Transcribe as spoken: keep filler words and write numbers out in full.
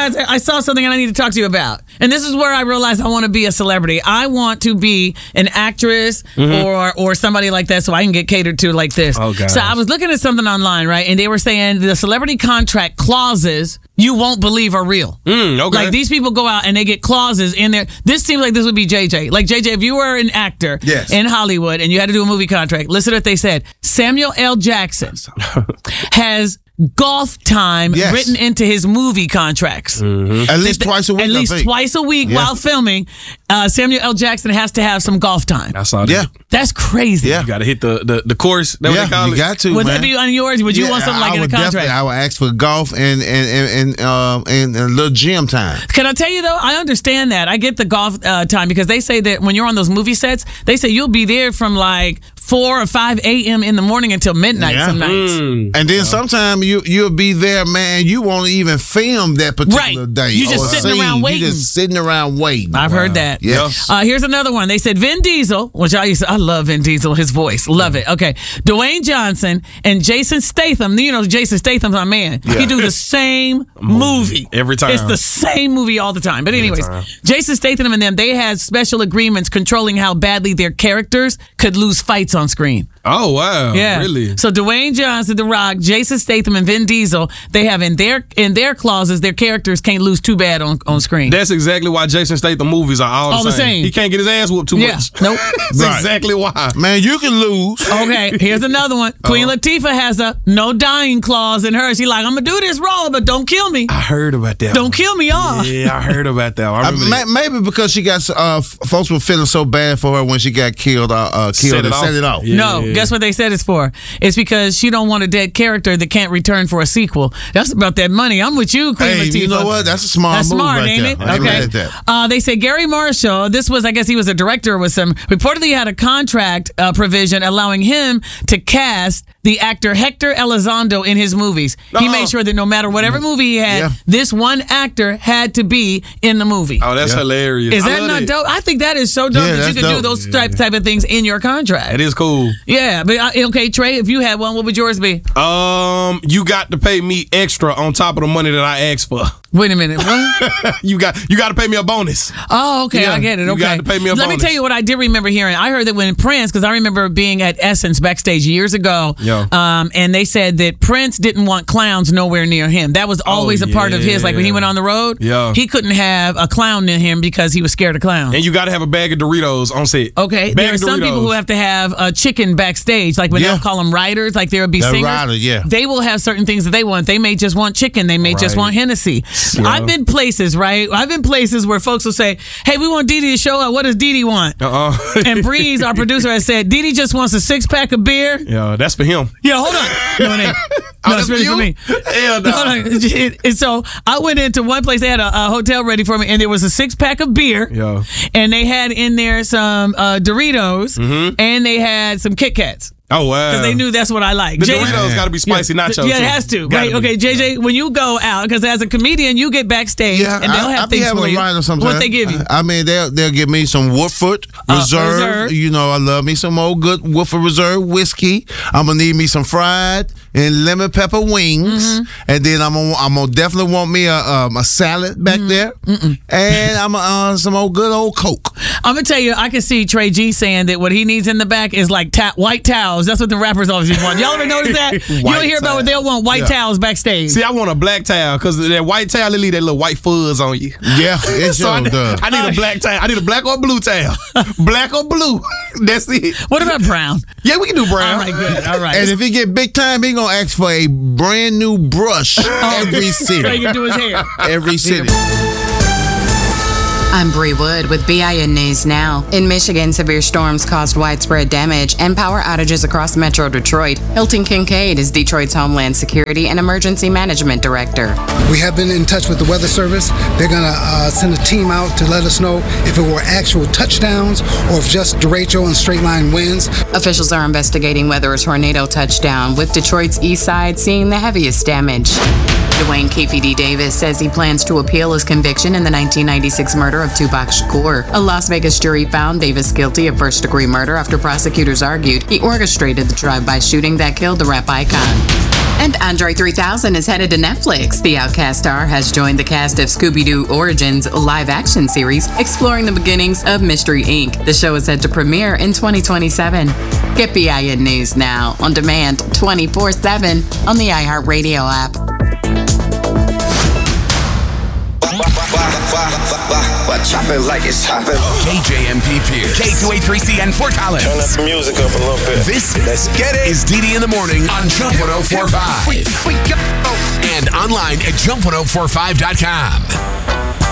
guys, I saw something and I need to talk to you about. And this is where I realized I want to be a celebrity. I want to be an actress mm-hmm. or or somebody like that so I can get catered to like this. Oh, God. So I was looking at something online, right? And they were saying the celebrity contract clauses you won't believe are real. Mm, okay. Like these people go out and they get clauses in there. This seems like this would be J J. Like J J, if you were an actor yes. in Hollywood and you had to do a movie contract, listen to what they said. Samuel L. Jackson has golf time yes. written into his movie contracts. Mm-hmm. At least the, twice a week. At least I think. twice a week yeah. while filming, uh, Samuel L. Jackson has to have some golf time. I saw that. Yeah. That's crazy. Yeah. You got to hit the, the, the course. That yeah, what they call you it? got to, Would man. that be on yours? Would you yeah, want something like I in a would contract? Definitely, I would ask for golf and and and and, um, and, and a little gym time. Can I tell you, though, I understand that. I get the golf uh, time because they say that when you're on those movie sets, they say you'll be there from like four or five a.m. in the morning until midnight yeah. some nights. Mm. And then yeah. sometimes you, you'll be there, man, you won't even film that particular right. day. You're just sitting scene. around waiting. You're just sitting around waiting. I've wow. heard that. Yes. Uh, here's another one. They said Vin Diesel, which I used to, I love Vin Diesel, his voice. Love it. Okay. Dwayne Johnson and Jason Statham. You know, Jason Statham's my man. Yeah. He do the same movie. Every time. It's the same movie all the time. But anyways, Jason Statham and them, they had special agreements controlling how badly their characters could lose fights on screen. Oh, wow. Yeah. Really? So Dwayne Johnson, The Rock, Jason Statham, and Vin Diesel, they have in their in their clauses, their characters can't lose too bad on, on screen. That's exactly why Jason Statham movies are all, all the, same. the same. He can't get his ass whooped too yeah. much. Nope. That's right. exactly why. Man, you can lose. Okay, here's another one. Queen uh-huh. Latifah has a no dying clause in her. She's like, I'm going to do this role, but don't kill me. I heard about that. Don't one. kill me off. Yeah, I heard about that. I I, that. Maybe because she got, uh, folks were feeling so bad for her when she got killed, uh, uh, killed set and it set it off. Yeah. No, guess what they said it's for? It's because she don't want a dead character that can't return for a sequel. That's about that money. I'm with you, Queen hey, Latifah. You know what? That's a smart That's move smart, right ain't there. it? I ain't okay. mad at that. Uh, they say Gary Marshall, this was, I guess he was a director with some, reportedly had a contract uh, provision allowing him to cast the actor Hector Elizondo in his movies. Uh-uh. He made sure that no matter whatever movie he had, yeah. this one actor had to be in the movie. Oh, that's yeah. hilarious. Is that not it. dope? I think that is so dope yeah, that you can dope. do those yeah. type, type of things in your contract. It is cool. Yeah, but uh, okay, Trey, if you had one, what would yours be? Um, you got to pay me extra on top of the money that I asked for. Wait a minute. What? you got you got to pay me a bonus. Oh, okay, yeah, I get it. Okay, you got to pay me a Let bonus. me tell you what I did remember hearing. I heard that when Prince, because I remember being at Essence backstage years ago, yeah. um, and they said that Prince didn't want clowns nowhere near him. That was always oh, a part yeah. of his. Like when he went on the road, yeah. he couldn't have a clown near him because he was scared of clowns. And you got to have a bag of Doritos on set. Okay, bag there are some Doritos. people who have to have a chicken backstage, like when yeah. they'll call them writers, like there'll be the singers. Rider, yeah. They will have certain things that they want. They may just want chicken. They may right. just want Hennessy. Yeah. I've been places, right? I've been places where folks will say, hey, we want Dee Dee to show up. What does Dee Dee want? Uh-uh. And Breeze, our producer, has said, Dee Dee just wants a six-pack of beer. Yeah, that's for him. Yeah, hold on. No, it ain't. Oh, No, it's really for me. Hell no. No, no. And so I went into one place. They had a, a hotel ready for me, and there was a six-pack of beer. Yeah. And they had in there some uh, Doritos, mm-hmm. and they had some Kit Kats. Oh, wow. Because they knew that's what I like. The J- Doritos got to be spicy yeah, nachos. Yeah, it too. has to. Gotta Right? be. Okay, J J, when you go out, because as a comedian, you get backstage, Yeah, and they'll I, have I be things having for a you. rider sometimes. What they give you? I mean, they'll they'll give me some Woodford Uh, Reserve. Reserve. You know, I love me some old good Woodford Reserve whiskey. I'm gonna need me some fried and lemon pepper wings, Mm-hmm. and then I'm gonna I'm gonna definitely want me a um, a salad back Mm-hmm. there, Mm-mm. and I'm uh, some old good old Coke. I'm gonna tell you, I can see Trey G saying that what he needs in the back is like ta- white towels. That's what the rappers always want. Y'all ever notice that? You don't hear about what they'll want white Yeah. towels backstage. See, I want a black towel because that white towel, they leave that little white fuzz on you. Yeah, it So I, sure does. I need a black towel. I need a black or blue towel. Black or blue. That's it. What about brown? Yeah, we can do brown. All right, good. All right. And if he get big time, he gonna ask for a brand new brush every So he city. can do his hair. Every city. I'm Bree Wood with B I N News Now. In Michigan, severe storms caused widespread damage and power outages across Metro Detroit. Hilton Kincaid is Detroit's Homeland Security and Emergency Management Director. We have been in touch with the Weather Service. They're going to uh, send a team out to let us know if it were actual touchdowns or if just derecho and straight line winds. Officials are investigating whether a tornado touchdown, with Detroit's east side seeing the heaviest damage. Dwayne Keefe D. Davis says he plans to appeal his conviction in the nineteen ninety-six murder of Tupac Shakur. A Las Vegas jury found Davis guilty of first-degree murder after prosecutors argued he orchestrated the drive-by shooting that killed the rap icon. And Andre three thousand is headed to Netflix. The Outkast star has joined the cast of Scooby-Doo Origins live-action series, exploring the beginnings of Mystery Incorporated. The show is set to premiere in twenty twenty-seven. Get B I N News now, on demand, twenty-four seven, on the iHeartRadio app. Chop it like it's hopping. K J M P Pierce. K two eighty-three C N Fort Collins. Turn up the music up a little bit. This Let's get it. is D D in the morning on Jump one oh four point five. And online at jump one oh four five dot com.